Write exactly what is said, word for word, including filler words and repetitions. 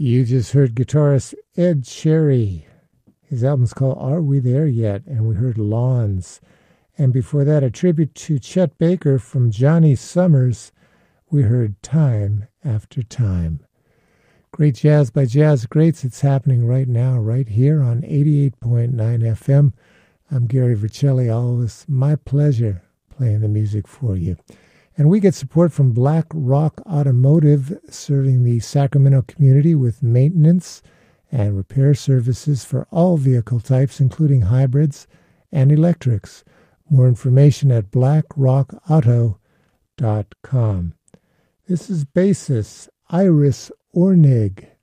You just heard guitarist Ed Cherry. His album's called Are We There Yet? And we heard Lawns. And before that, a tribute to Chet Baker from Johnny Summers. We heard Time After Time. Great jazz by Jazz Greats. It's happening right now, right here on eighty-eight point nine F M. I'm Gary Vercelli. Always my pleasure playing the music for you. And we get support from Black Rock Automotive, serving the Sacramento community with maintenance and repair services for all vehicle types, including hybrids and electrics. More information at black rock auto dot com. This is bassist Iris Ornig.